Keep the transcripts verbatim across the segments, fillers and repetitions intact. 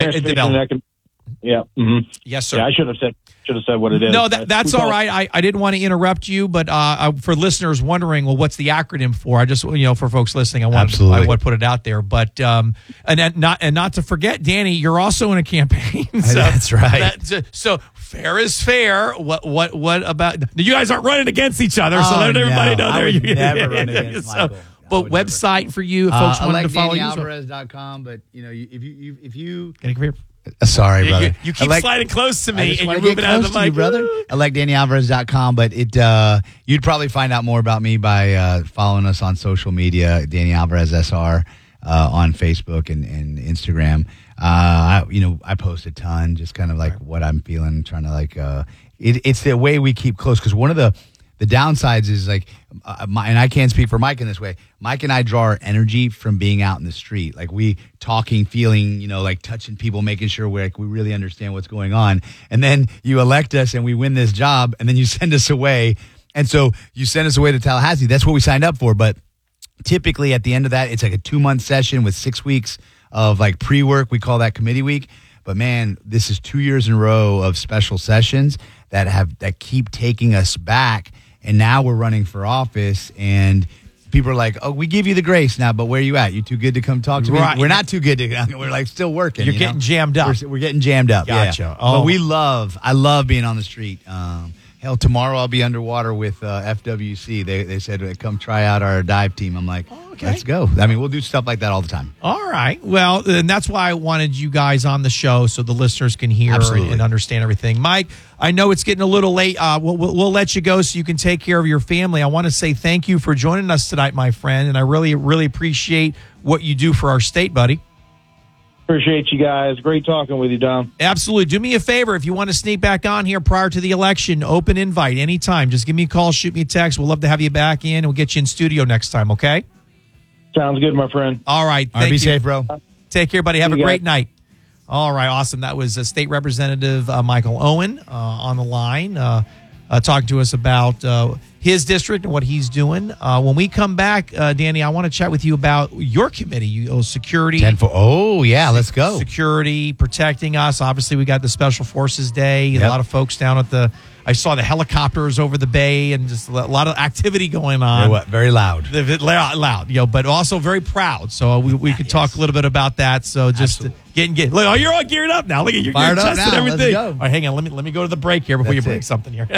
transportation development. econ- Yeah. Mm-hmm. Yes, sir. Yeah, I should have said should have said what it is. No, that, that's We all call- right. I, I didn't want to interrupt you, but uh, I, for listeners wondering, well, what's the acronym for? I just, you know, for folks listening, I want to, I want to put it out there. But um, and then not and not to forget, Danny, you're also in a campaign. So That's right. that- so fair is fair. What what what about you guys aren't running against each other? So Oh, let everybody no. know I there. would you never run against so, Michael. I But would never. website for you, if Uh, folks wanted to follow you. elect danny alvarez dot com, but you know, you- if you, you if you Can I come here? Uh, sorry, You, brother. you, you keep Elect- sliding close to I me, just and wanna you're get moving out of the close to you, mic, brother. elect danny alvarez dot com, but it uh, you'd probably find out more about me by uh, following us on social media, Danny Alvarez S R uh, on Facebook and, and Instagram. Uh, I, you know, I post a ton, just kind of like what I'm feeling, trying to like. Uh, it, it's the way we keep close because one of the the downsides is like, uh, my, and I can't speak for Mike in this way. Mike and I draw our energy from being out in the street, like we talking, feeling, you know, like touching people, making sure we like we really understand what's going on. And then you elect us, and we win this job, and then you send us away. And so you send us away to Tallahassee. That's what we signed up for. But typically at the end of that, it's like a two month session with six weeks of like pre work. We call that committee week. But man, this is two years in a row of special sessions that have that keep taking us back. And now we're running for office, and people are like, "Oh, we give you the grace now, but where are you at? You too good to come talk to me?" Right. We're not too good to. We're like still working. You're you getting know? jammed up. We're, we're getting jammed up. Gotcha. Yeah. Oh. But we love. I love being on the street. Um, hell, tomorrow I'll be underwater with uh, F W C. They they said come try out our dive team. I'm like, okay. let's go. I mean, we'll do stuff like that all the time. All right. Well, and that's why I wanted you guys on the show so the listeners can hear Absolutely. and understand everything. Mike, I know it's getting a little late. Uh, we'll, we'll, we'll let you go so you can take care of your family. I want to say thank you for joining us tonight, my friend, and I really, really appreciate what you do for our state, buddy. Appreciate you guys. Great talking with you, Dom. Absolutely. Do me a favor. If you want to sneak back on here prior to the election, open invite anytime. Just give me a call, shoot me a text. We'll love to have you back in, and we'll get you in studio next time, okay? Sounds good, my friend. All right. All right, Thank be you. safe, bro. Take care, buddy. Have a You great guys. night. All right, awesome. That was uh, State Representative uh, Michael Owen uh, on the line uh, uh, talking to us about uh, his district and what he's doing. Uh, when we come back, uh, Danny, I want to chat with you about your committee, you, oh, security. Ten for, oh, yeah, let's go. Security, protecting us. Obviously, we got the Special Forces Day. Yep. A lot of folks down at the, I saw the helicopters over the bay and just a lot of activity going on. Very, what, very loud. They're very loud, loud, you know, but also very proud. So we, we could talk a little bit about that. So just Absolutely. getting get look, oh, you're all geared up now. Look at you, Fired you're up chest and now. Let's everything. go. All right, hang on. Let me let me go to the break here before That's you break it. something here.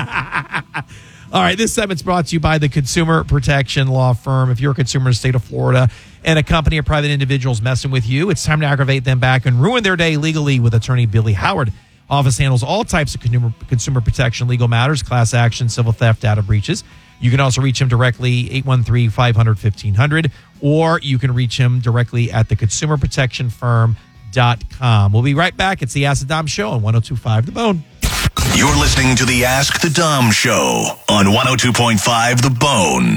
All right, this segment's brought to you by the Consumer Protection Law Firm. If you're a consumer in the state of Florida and a company or private individuals messing with you, it's time to aggravate them back and ruin their day legally with attorney Billy Howard. Office handles all types of consumer, consumer protection legal matters, class action, civil theft, data breaches. You can also reach him directly, eight one three, five hundred, fifteen hundred, or you can reach him directly at the consumer protection firm dot com. We'll be right back. It's the Ask the Dom Show on one oh two point five The Bone. You're listening to the Ask the Dom Show on one oh two point five The Bone.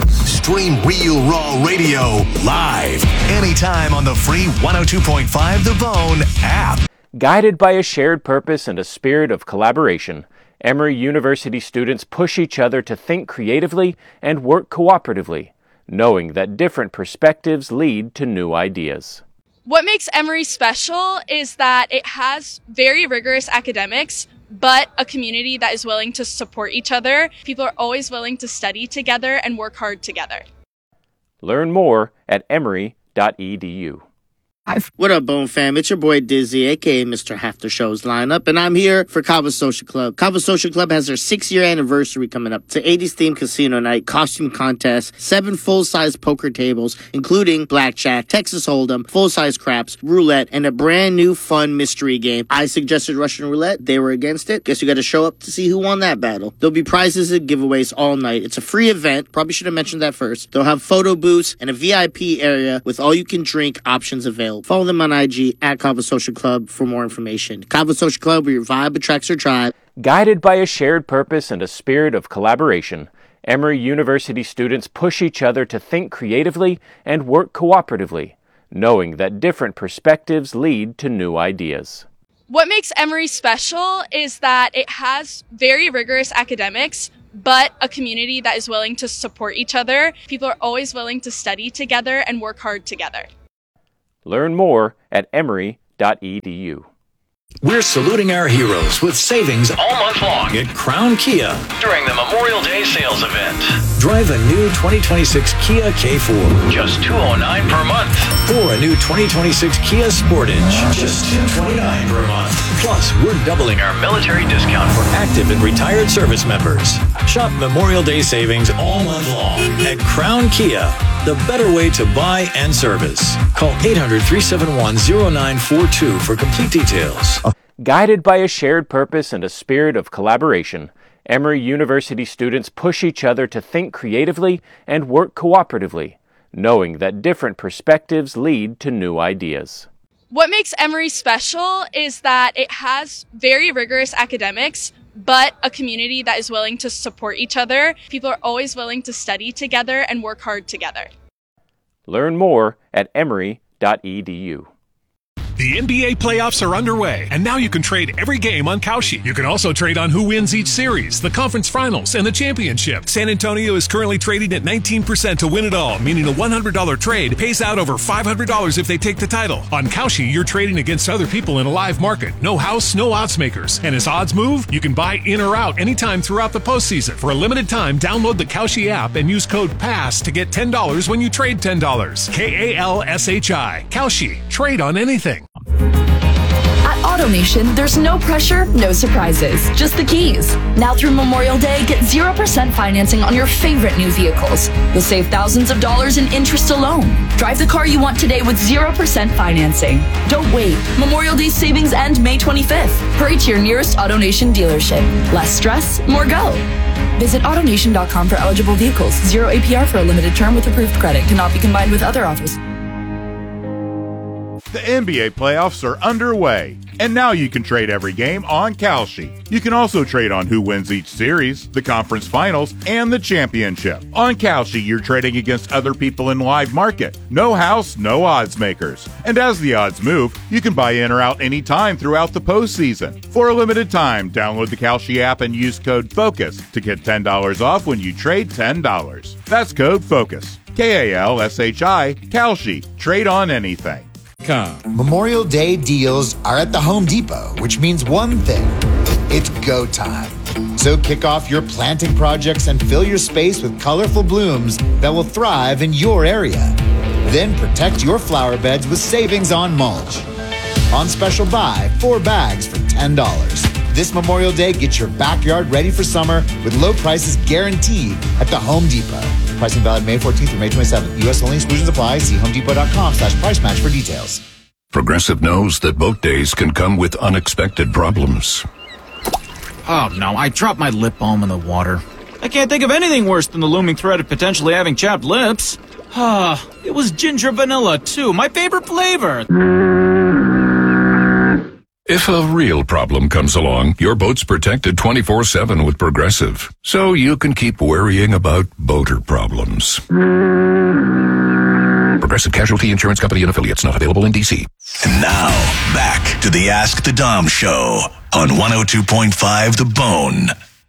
Stream Real Raw Radio live anytime on the free one oh two point five The Bone app. Guided by a shared purpose and a spirit of collaboration, Emory University students push each other to think creatively and work cooperatively, knowing that different perspectives lead to new ideas. What makes Emory special is that it has very rigorous academics, but a community that is willing to support each other. People are always willing to study together and work hard together. Learn more at emory dot e d u. What up, Bone fam? It's your boy Dizzy, aka Mister Half the Show's lineup, and I'm here for Cabo Social Club. Cabo Social Club has their six-year anniversary coming up. It's an eighties themed casino night, costume contest, seven full-size poker tables, including blackjack, Texas Hold'em, full-size craps, roulette, and a brand new fun mystery game. I suggested Russian roulette. They were against it. Guess you got to show up to see who won that battle. There'll be prizes and giveaways all night. It's a free event. Probably should have mentioned that first. They'll have photo booths and a V I P area with all-you-can-drink options available. Follow them on I G at Cabo Social Club for more information. Cabo Social Club, where your vibe attracts your tribe. Guided by a shared purpose and a spirit of collaboration, Emory University students push each other to think creatively and work cooperatively, knowing that different perspectives lead to new ideas. What makes Emory special is that it has very rigorous academics, but a community that is willing to support each other. People are always willing to study together and work hard together. Learn more at emory dot e d u. We're saluting our heroes with savings all month long at Crown Kia during the Memorial Day sales event. Drive a new twenty twenty-six Kia K four, just two hundred nine dollars per month. Or a new twenty twenty-six Kia Sportage, just two hundred twenty-nine dollars per month. Plus, we're doubling our military discount for active and retired service members. Shop Memorial Day savings all month long at Crown Kia, the better way to buy and service. Call eight hundred, three seven one, zero nine four two for complete details. Guided by a shared purpose and a spirit of collaboration, Emory University students push each other to think creatively and work cooperatively, knowing that different perspectives lead to new ideas. What makes Emory special is that it has very rigorous academics, but a community that is willing to support each other. People are always willing to study together and work hard together. Learn more at emory dot e d u. The N B A playoffs are underway, and now you can trade every game on Kalshi. You can also trade on who wins each series, the conference finals, and the championship. San Antonio is currently trading at nineteen percent to win it all, meaning a one hundred dollars trade pays out over five hundred dollars if they take the title. On Kalshi, you're trading against other people in a live market. No house, no odds makers. And as odds move, you can buy in or out anytime throughout the postseason. For a limited time, download the Kalshi app and use code PASS to get ten dollars when you trade ten dollars. K A L S H I. Kalshi. Trade on anything. At AutoNation, there's no pressure, no surprises, just the keys. Now through Memorial Day, get zero percent financing on your favorite new vehicles. You'll save thousands of dollars in interest alone. Drive the car you want today with zero percent financing. Don't wait. Memorial Day savings end May twenty-fifth. Hurry to your nearest AutoNation dealership. Less stress, more go. Visit AutoNation dot com for eligible vehicles. Zero A P R for a limited term with approved credit. Cannot be combined with other offers. The N B A playoffs are underway, and now you can trade every game on Kalshi. You can also trade on who wins each series, the conference finals, and the championship. On Kalshi, you're trading against other people in live market. No house, no odds makers. And as the odds move, you can buy in or out anytime throughout the postseason. For a limited time, download the Kalshi app and use code FOCUS to get ten dollars off when you trade ten dollars. That's code FOCUS. K A L S H I, Kalshi. Trade on anything. Memorial Day deals are at the Home Depot, which means one thing. It's go time. So kick off your planting projects and fill your space with colorful blooms that will thrive in your area. Then protect your flower beds with savings on mulch. On special buy, four bags for ten dollars. This Memorial Day, get your backyard ready for summer with low prices guaranteed at the Home Depot. Pricing valid May fourteenth through May twenty-seventh. U S only, exclusions apply. See homedepot.com slash price match for details. Progressive knows that boat days can come with unexpected problems. Oh, no, I dropped my lip balm in the water. I can't think of anything worse than the looming threat of potentially having chapped lips. Ah, it was ginger vanilla, too, my favorite flavor. If a real problem comes along, your boat's protected twenty-four seven with Progressive, so you can keep worrying about boater problems. Progressive Casualty Insurance Company and Affiliates, not available in D C. And now, back to the Ask the Dom Show on one oh two point five The Bone.